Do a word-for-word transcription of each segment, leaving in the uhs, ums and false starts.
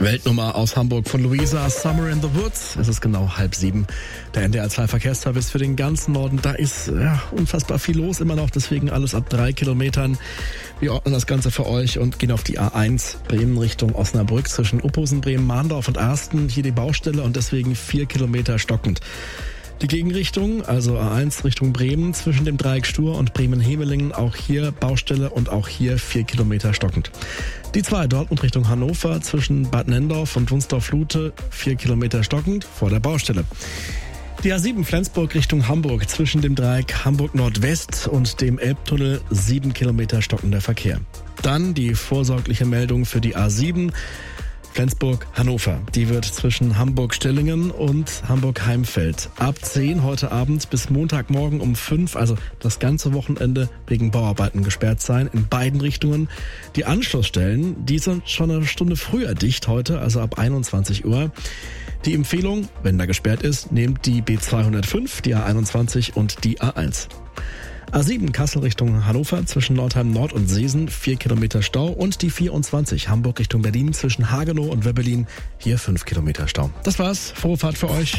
Weltnummer aus Hamburg von Luisa, Summer in the Woods. Es ist genau halb sieben. Der N D R zwei Verkehrsservice für den ganzen Norden. Da ist ja, unfassbar viel los immer noch, deswegen alles ab drei Kilometern. Wir ordnen das Ganze für euch und gehen auf die A eins Bremen Richtung Osnabrück zwischen Uphusen, Bremen, Mahndorf und Arsten. Hier die Baustelle und deswegen vier Kilometer stockend. Die Gegenrichtung, also A eins Richtung Bremen, zwischen dem Dreieck Stur und Bremen-Hemelingen, auch hier Baustelle und auch hier vier Kilometer stockend. Die zwei Dortmund Richtung Hannover, zwischen Bad Nendorf und Wunsdorf-Lute, vier Kilometer stockend vor der Baustelle. Die A sieben Flensburg Richtung Hamburg, zwischen dem Dreieck Hamburg-Nordwest und dem Elbtunnel, sieben Kilometer stockender Verkehr. Dann die vorsorgliche Meldung für die A sieben Flensburg-Hannover. Die wird zwischen Hamburg-Stellingen und Hamburg-Heimfeld ab zehn heute Abend bis Montagmorgen um fünf, also das ganze Wochenende, wegen Bauarbeiten gesperrt sein, in beiden Richtungen. Die Anschlussstellen, die sind schon eine Stunde früher dicht heute, also ab einundzwanzig Uhr. Die Empfehlung, wenn da gesperrt ist, nehmt die B zweihundertfünf, die A einundzwanzig und die A eins. A sieben Kassel Richtung Hannover, zwischen Nordheim Nord und Seesen, vier Kilometer Stau, und die vierundzwanzig Hamburg Richtung Berlin, zwischen Hagenow und Wöbbelin, hier fünf Kilometer Stau. Das war's, frohe Fahrt für euch.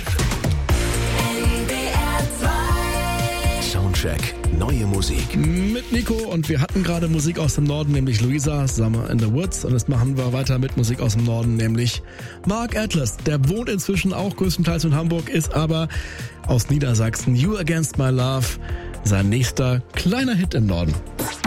Soundcheck, neue Musik. Mit Nico, und wir hatten gerade Musik aus dem Norden, nämlich Luisa, Summer in the Woods, und jetzt machen wir weiter mit Musik aus dem Norden, nämlich Mark Atlas. Der wohnt inzwischen auch größtenteils in Hamburg, ist aber aus Niedersachsen. You Against My Love, sein nächster kleiner Hit im Norden.